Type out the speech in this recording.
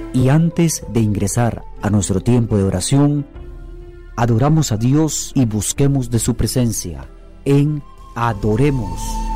Y antes de ingresar a nuestro tiempo de oración, adoramos a Dios y busquemos de su presencia en Adoremos.